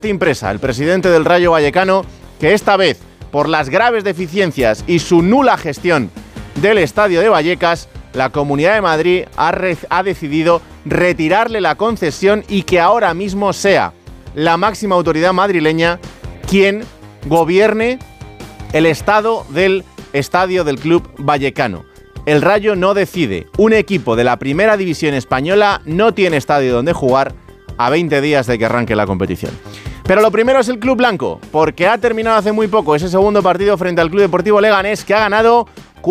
Impresa, el presidente del Rayo Vallecano, que esta vez, por las graves deficiencias y su nula gestión del estadio de Vallecas, la Comunidad de Madrid ha decidido retirarle la concesión y que ahora mismo sea la máxima autoridad madrileña quien gobierne el estado del estadio del club vallecano. El Rayo no decide. Un equipo de la primera división española no tiene estadio donde jugar a 20 días de que arranque la competición. Pero lo primero es el Club Blanco, porque ha terminado hace muy poco ese segundo partido frente al Club Deportivo Leganés, que ha ganado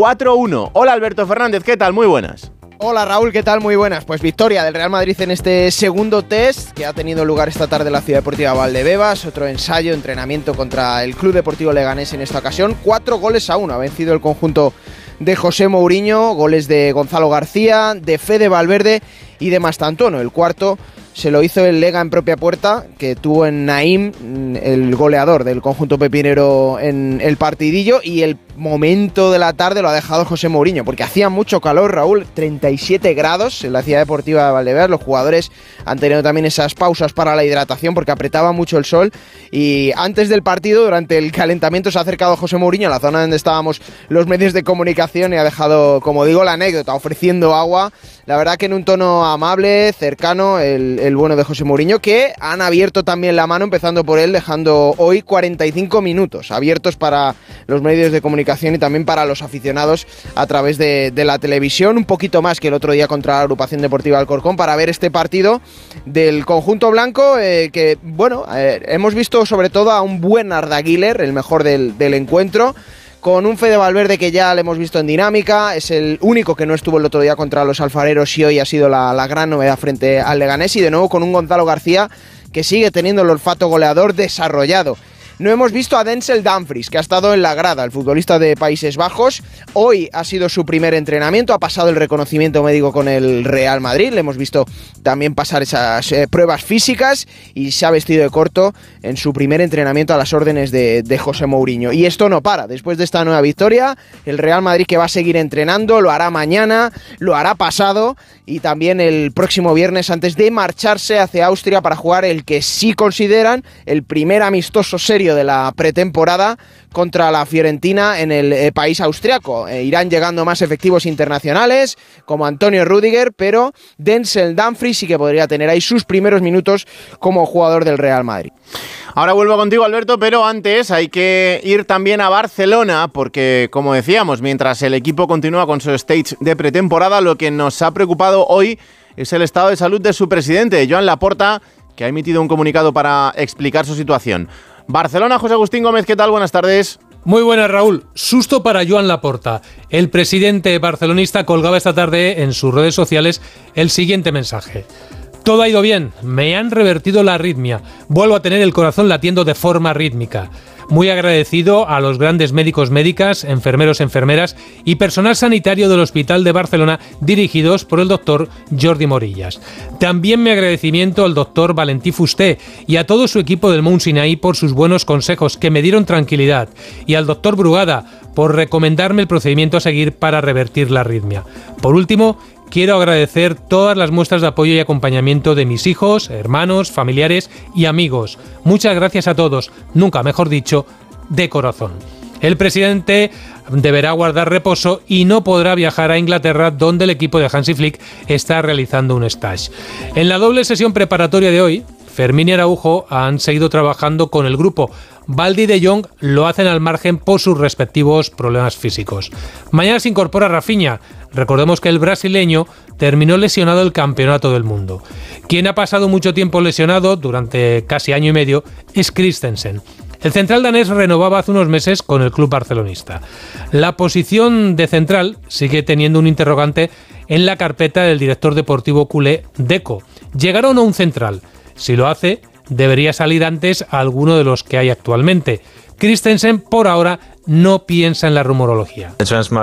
4-1. Hola Alberto Fernández, ¿qué tal? Muy buenas. Hola Raúl, ¿qué tal? Muy buenas. Pues victoria del Real Madrid en este segundo test que ha tenido lugar esta tarde en la Ciudad Deportiva Valdebebas. Otro ensayo, entrenamiento contra el Club Deportivo Leganés en esta ocasión. 4-1. Ha vencido el conjunto de José Mourinho. Goles de Gonzalo García, de Fede Valverde y de Mastantuono. El cuarto se lo hizo el Lega en propia puerta, que tuvo en Naim, el goleador del conjunto pepinero, en el partidillo, y el momento de la tarde lo ha dejado José Mourinho, porque hacía mucho calor, Raúl, 37 grados en la Ciudad Deportiva de Valdebebas. Los jugadores han tenido también esas pausas para la hidratación porque apretaba mucho el sol, y antes del partido, durante el calentamiento, se ha acercado José Mourinho a la zona donde estábamos los medios de comunicación y ha dejado, como digo, la anécdota, ofreciendo agua. La verdad que en un tono amable, cercano, el bueno de José Mourinho, que han abierto también la mano, empezando por él, dejando hoy 45 minutos abiertos para los medios de comunicación y también para los aficionados a través de la televisión, un poquito más que el otro día contra la Agrupación Deportiva Alcorcón, para ver este partido del conjunto blanco, que bueno, hemos visto sobre todo a un buen Arda Güler, el mejor del encuentro, con un Fede Valverde que ya le hemos visto en dinámica. Es el único que no estuvo el otro día contra los alfareros y hoy ha sido la gran novedad frente al Leganés, y de nuevo con un Gonzalo García que sigue teniendo el olfato goleador desarrollado. No hemos visto a Denzel Dumfries, que ha estado en la grada, el futbolista de Países Bajos. Hoy ha sido su primer entrenamiento, ha pasado el reconocimiento médico con el Real Madrid. Le hemos visto también pasar esas pruebas físicas y se ha vestido de corto en su primer entrenamiento a las órdenes de José Mourinho. Y esto no para. Después de esta nueva victoria, el Real Madrid, que va a seguir entrenando, lo hará mañana, lo hará pasado y también el próximo viernes, antes de marcharse hacia Austria para jugar el que sí consideran el primer amistoso serio de la pretemporada contra la Fiorentina en el país austriaco. Irán llegando más efectivos internacionales como Antonio Rüdiger, pero Denzel Dumfries sí que podría tener ahí sus primeros minutos como jugador del Real Madrid. Ahora vuelvo contigo, Alberto, pero antes hay que ir también a Barcelona, porque, como decíamos, mientras el equipo continúa con su stage de pretemporada, lo que nos ha preocupado hoy es el estado de salud de su presidente, Joan Laporta, que ha emitido un comunicado para explicar su situación. Barcelona, José Agustín Gómez, ¿qué tal? Buenas tardes. Muy buenas, Raúl. Susto para Joan Laporta. El presidente barcelonista colgaba esta tarde en sus redes sociales el siguiente mensaje: todo ha ido bien, me han revertido la arritmia, vuelvo a tener el corazón latiendo de forma rítmica. Muy agradecido a los grandes médicos, médicas, enfermeros, enfermeras y personal sanitario del Hospital de Barcelona, dirigidos por el doctor Jordi Morillas. También mi agradecimiento al doctor Valentí Fusté y a todo su equipo del Mount Sinai por sus buenos consejos que me dieron tranquilidad, y al doctor Brugada por recomendarme el procedimiento a seguir para revertir la arritmia. Por último, quiero agradecer todas las muestras de apoyo y acompañamiento de mis hijos, hermanos, familiares y amigos. Muchas gracias a todos, nunca mejor dicho, de corazón. El presidente deberá guardar reposo y no podrá viajar a Inglaterra, donde el equipo de Hansi Flick está realizando un stage. En la doble sesión preparatoria de hoy, Fermín y Araujo han seguido trabajando con el grupo. Baldi y De Jong lo hacen al margen por sus respectivos problemas físicos. Mañana se incorpora Rafinha. Recordemos que el brasileño terminó lesionado el Campeonato del Mundo. Quien ha pasado mucho tiempo lesionado, durante casi año y medio, es Christensen. El central danés renovaba hace unos meses con el club barcelonista. La posición de central sigue teniendo un interrogante en la carpeta del director deportivo culé, Deco. ¿Llegará o no un central? Si lo hace, debería salir antes a alguno de los que hay actualmente. Christensen, por ahora, no piensa en la rumorología.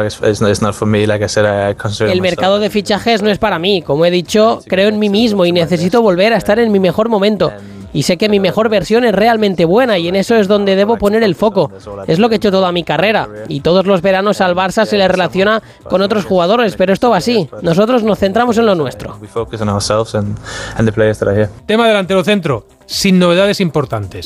El mercado de fichajes no es para mí. Como he dicho, creo en mí mismo y necesito volver a estar en mi mejor momento. y sé que mi mejor versión es realmente buena y en eso es donde debo poner el foco. Es lo que he hecho toda mi carrera y todos los veranos al Barça se le relaciona con otros jugadores, pero esto va así. Nosotros nos centramos en lo nuestro. Tema delantero centro, sin novedades importantes.